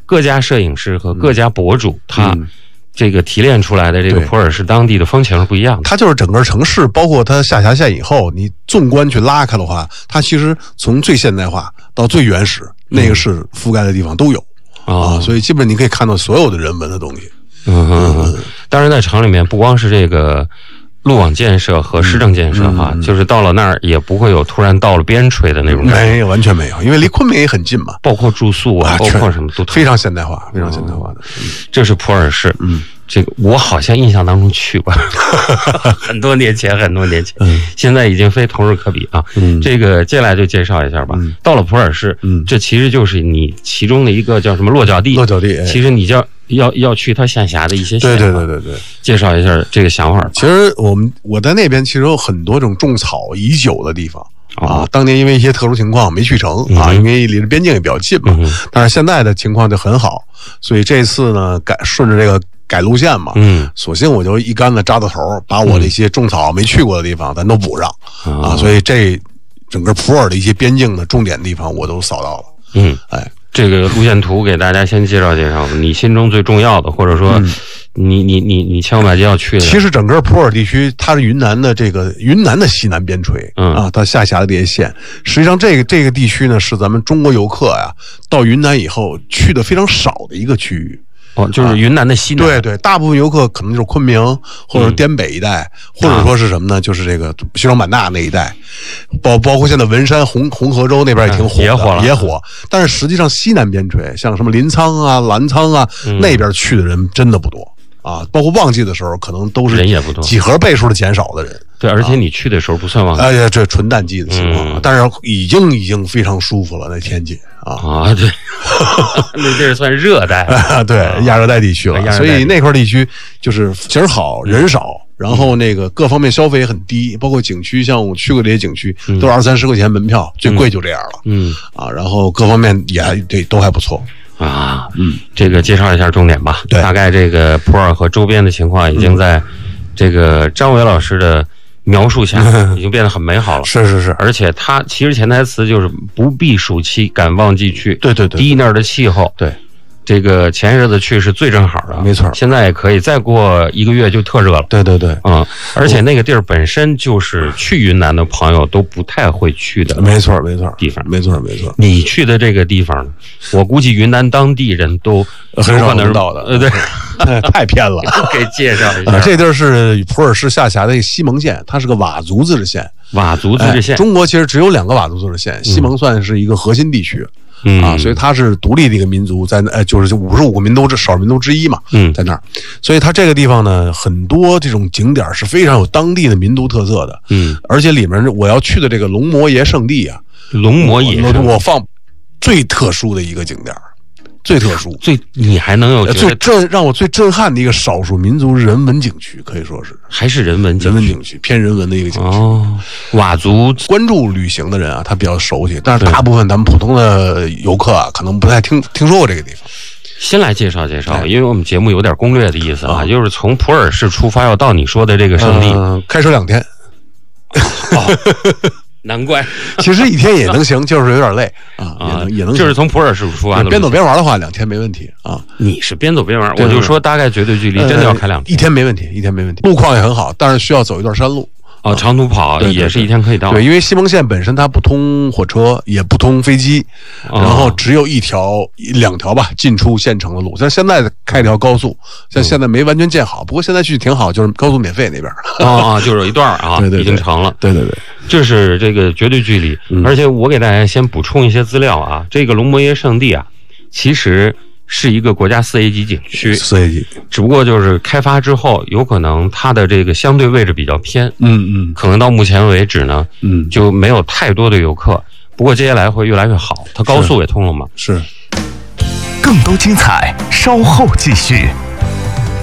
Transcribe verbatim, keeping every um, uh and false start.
各家摄影师和各家博主，嗯、他这个提炼出来的这个普洱市当地的风情是不一样的。 它就是整个城市，包括它下辖县以后，你纵观去拉开的话，它其实从最现代化到最原始，嗯、那个市覆盖的地方都有、哦、啊，所以基本你可以看到所有的人文的东西。 嗯哼哼，当然在城里面不光是这个路网建设和市政建设哈、嗯嗯，就是到了那儿也不会有突然到了边陲的那种感觉， 没有，完全没有，因为离昆明也很近嘛， 包括住宿啊，包括什么都非常现代化，非常现代化的。 嗯、这是普洱市，嗯，这个我好像印象当中去过，很多年前，很多年前，嗯、现在已经非同日可比啊。嗯、这个接下来就介绍一下吧。嗯、到了普洱市，嗯，这其实就是你其中的一个叫什么落脚地， 落脚地，哎、 其实你叫。要要去它下辖的一些县， 对对对对对， 介绍一下这个想法。 其实我们我在那边其实有很多种种草已久的地方、哦、啊，当年因为一些特殊情况没去成、嗯、啊，因为离着边境也比较近嘛、嗯。但是现在的情况就很好，所以这次呢改顺着这个改路线嘛，嗯，索性我就一竿子扎到头，把我的一些种草没去过的地方咱都补上、嗯、啊，所以这整个普洱的一些边境的重点地方我都扫到了。嗯，哎。 这个路线图给大家先介绍介绍，你心中最重要的，或者说你、嗯、你你你千方百计要去的。 其实整个普洱地区，它是云南的这个云南的西南边陲，嗯啊，它下辖的这些县，实际上这个这个地区呢，是咱们中国游客呀到云南以后去的非常少的一个区域。 哦，就是云南的西南、 啊、对对，大部分游客可能就是昆明或者是滇北一带、嗯、或者说是什么呢、啊、就是这个西双版纳那一带，包包括现在文山红红河州那边也挺火的、 嗯、也火了也火，但是实际上西南边陲像什么临沧啊澜沧啊、嗯、那边去的人真的不多啊，包括旺季的时候可能都是人也不多， 几何倍数的减少的人。 对，而且你去的时候不算旺季， 哎呀，这纯淡季的情况、嗯，但是已经已经非常舒服了，那天气啊啊，对，那地儿算热带啊，对，亚热带地区了，所以那块地区就是景儿好，人少，然后那个各方面消费也很低，包括景区，像我去过这些景区，都是二三十块钱门票，最贵就这样了，嗯啊，然后各方面也还对都还不错。 啊，嗯，这个介绍一下重点吧。对，大概这个普洱和周边的情况已经在这个张伟老师的描述下已经变得很美好了。 是是是， 而且他其实潜台词就是不避暑期，赶旺季去。 对对对， 第一那儿的气候， 对， 这个前日子去是最正好的， 没错。 现在也可以，再过一个月就特热了。 对对对， 嗯，而且那个地儿本身就是去云南的朋友都不太会去的， 没错没错， 地方没错没错。 你去的这个地方，我估计云南当地人都很少能到的， 呃，对， 太偏了。 给介绍一下， 啊、这地儿是普洱市下辖的西蒙县，它是个佤族自治县。 佤族自治县、哎， 中国其实只有两个佤族自治县，西蒙算是一个核心地区。 嗯啊，所以它是独立的一个民族，在呃，就是五十五个民族之少数民族之一嘛，嗯，在那儿，所以它这个地方呢，很多这种景点是非常有当地的民族特色的，嗯，而且里面我要去的这个龙摩耶圣地啊， 龙摩耶， 我我放最特殊的一个景点。最特殊， 最你还能有最震让我最震撼的一个少数民族人文景区，可以说是还是人文人文景区，偏人文的一个景区。 哦，佤族关注旅行的人啊，他比较熟悉，但是大部分咱们普通的游客啊，可能不太听听说过这个地方。 先来介绍介绍，因为我们节目有点攻略的意思啊，就是从普洱市出发，要到你说的这个圣地， 呃、开车两天。 哦难怪， 其实一天也能行，就是有点累啊，也能也能。 就是从普洱市出发， 边走边玩的话，两天没问题啊。 你是边走边玩，我就说大概绝对距离真的要开两天， 一天没问题，一天没问题。路况也很好，但是需要走一段山路。 哦，长途跑也是一天可以到。 对，因为西蒙县本身它不通火车，也不通飞机，然后只有一条、两条吧进出县城的路。像现在开一条高速，像现在没完全建好，不过现在去挺好，就是高速免费那边。 啊啊，就是有一段啊， 对对， 已经成了。 对对对， 这是这个绝对距离。而且我给大家先补充一些资料啊，这个龙摩耶圣地啊，其实是一个国家四 A 级景区， 四 A 级， 只不过就是开发之后，有可能它的这个相对位置比较偏， 嗯嗯， 可能到目前为止呢，嗯，就没有太多的游客。不过接下来会越来越好，它高速也通了嘛， 是。 更多精彩，稍后继续。